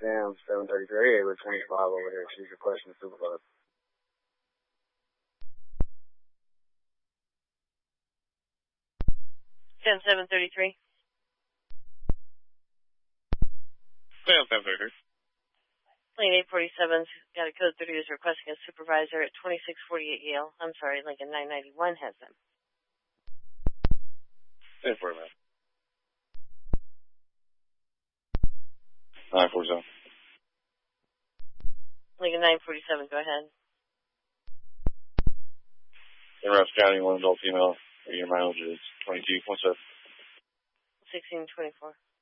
Sam 733, able 25 over here. She's requesting the supervisor. Sam 733. Sam 733. Lane 847's got a code 30 is requesting a supervisor at 2648 Yale. I'm sorry, Lincoln 991 has them. Same for man. 947. Lincoln 947, go ahead. In Rouse County, one adult female. Your mileage is 22. What's up? 1624.